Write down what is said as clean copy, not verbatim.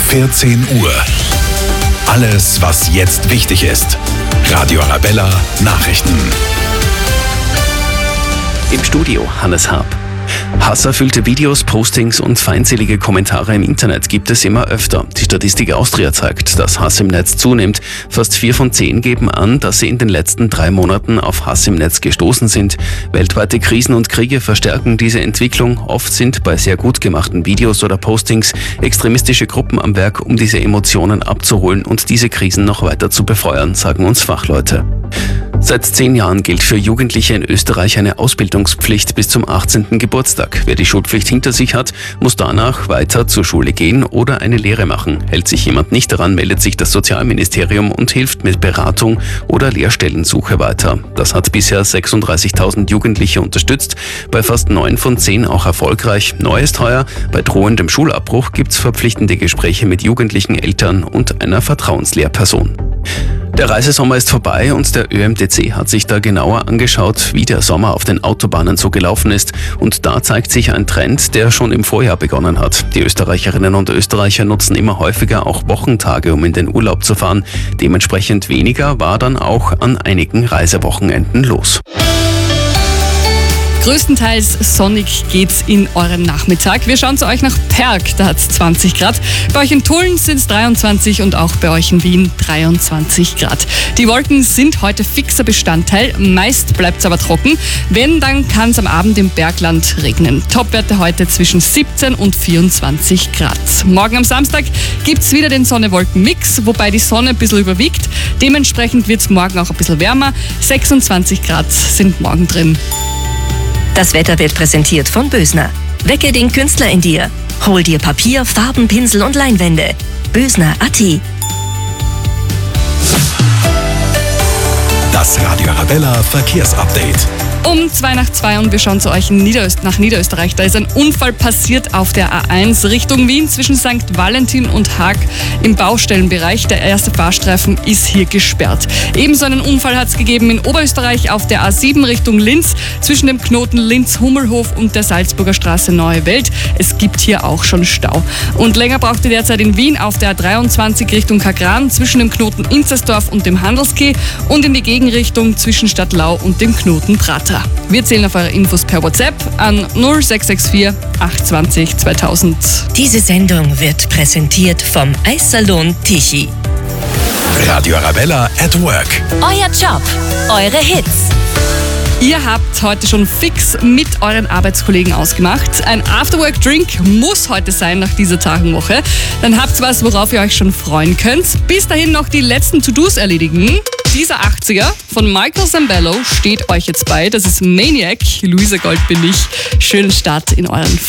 14 Uhr. Alles, was jetzt wichtig ist. Radio Arabella Nachrichten. Im Studio Hannes Haab. Hasserfüllte Videos, Postings und feindselige Kommentare im Internet gibt es immer öfter. Die Statistik Austria zeigt, dass Hass im Netz zunimmt. Fast 4 von 10 geben an, dass sie in den letzten 3 Monaten auf Hass im Netz gestoßen sind. Weltweite Krisen und Kriege verstärken diese Entwicklung. Oft sind bei sehr gut gemachten Videos oder Postings extremistische Gruppen am Werk, um diese Emotionen abzuholen und diese Krisen noch weiter zu befeuern, sagen uns Fachleute. Seit 10 Jahren gilt für Jugendliche in Österreich eine Ausbildungspflicht bis zum 18. Geburtstag. Wer die Schulpflicht hinter sich hat, muss danach weiter zur Schule gehen oder eine Lehre machen. Hält sich jemand nicht daran, meldet sich das Sozialministerium und hilft mit Beratung oder Lehrstellensuche weiter. Das hat bisher 36.000 Jugendliche unterstützt, bei fast 9 von 10 auch erfolgreich. Neu ist heuer, bei drohendem Schulabbruch gibt's verpflichtende Gespräche mit jugendlichen Eltern und einer Vertrauenslehrperson. Der Reisesommer ist vorbei und der ÖMTC hat sich da genauer angeschaut, wie der Sommer auf den Autobahnen so gelaufen ist. Und da zeigt sich ein Trend, der schon im Vorjahr begonnen hat. Die Österreicherinnen und Österreicher nutzen immer häufiger auch Wochentage, um in den Urlaub zu fahren. Dementsprechend weniger war dann auch an einigen Reisewochenenden los. Größtenteils sonnig geht's in euren Nachmittag. Wir schauen zu euch nach Perg, da hat's 20 Grad. Bei euch in Tulln sind's 23 und auch bei euch in Wien 23 Grad. Die Wolken sind heute fixer Bestandteil, meist bleibt's aber trocken. Wenn, dann kann's am Abend im Bergland regnen. Topwerte heute zwischen 17 und 24 Grad. Morgen am Samstag gibt's wieder den Sonne-Wolken-Mix, wobei die Sonne ein bisschen überwiegt. Dementsprechend wird's morgen auch ein bisschen wärmer. 26 Grad sind morgen drin. Das Wetter wird präsentiert von Bösner. Wecke den Künstler in dir. Hol dir Papier, Farben, Pinsel und Leinwände. Bösner.at. Das Radio Arabella Verkehrsupdate. Um 2:02 und wir schauen zu euch nach Niederösterreich. Da ist ein Unfall passiert auf der A1 Richtung Wien zwischen St. Valentin und Haag im Baustellenbereich. Der erste Fahrstreifen ist hier gesperrt. Ebenso einen Unfall hat es gegeben in Oberösterreich auf der A7 Richtung Linz zwischen dem Knoten Linz-Hummelhof und der Salzburger Straße Neue Welt. Es gibt hier auch schon Stau. Und länger braucht ihr derzeit in Wien auf der A23 Richtung Kagran zwischen dem Knoten Inzersdorf und dem Handelskeh und in die Gegenrichtung zwischen Stadtlau und dem Knoten Prater. Wir zählen auf eure Infos per WhatsApp an 0664 820 2000. Diese Sendung wird präsentiert vom Eissalon Tichy. Radio Arabella at Work. Euer Job, eure Hits. Ihr habt heute schon fix mit euren Arbeitskollegen ausgemacht. Ein Afterwork-Drink muss heute sein nach dieser Tagenwoche. Dann habt's was, worauf ihr euch schon freuen könnt. Bis dahin noch die letzten To-Dos erledigen. Dieser 80er von Michael Zambello steht euch jetzt bei. Das ist Maniac. Luisa Gold bin ich. Schönen Start in euren